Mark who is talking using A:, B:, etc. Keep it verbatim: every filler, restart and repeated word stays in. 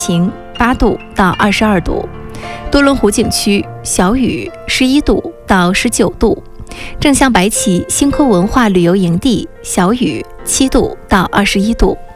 A: 晴八度到二十二度，多伦湖景区小雨十一度到十九度，正向白旗星空文化旅游营地小雨七度到二十一度。